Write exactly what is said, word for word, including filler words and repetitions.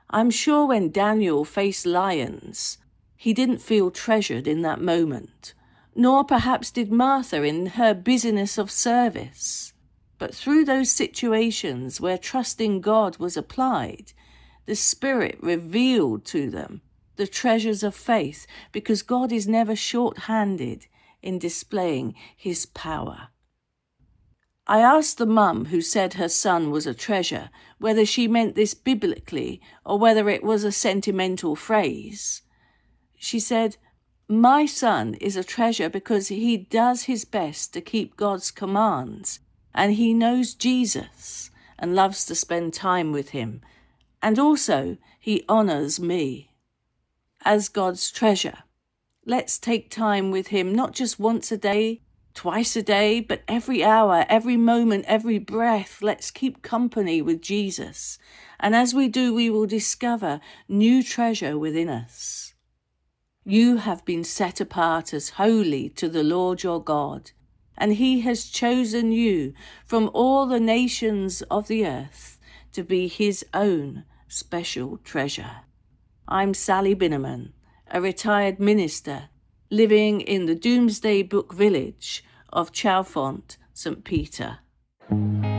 I'm sure when Daniel faced lions, he didn't feel treasured in that moment, nor perhaps did Martha in her busyness of service. But through those situations where trusting God was applied, the Spirit revealed to them the treasures of faith, because God is never short-handed in displaying his power. I asked the mum who said her son was a treasure whether she meant this biblically or whether it was a sentimental phrase. She said, "My son is a treasure because he does his best to keep God's commands, and he knows Jesus and loves to spend time with him, and also he honours me." As God's treasure, let's take time with him, not just once a day, twice a day, but every hour, every moment, every breath. Let's keep company with Jesus. And as we do, we will discover new treasure within us. You have been set apart as holy to the Lord your God, and he has chosen you from all the nations of the earth to be his own special treasure. I'm Sally Binneman, a retired minister living in the Domesday Book village of Chalfont, Saint Peter.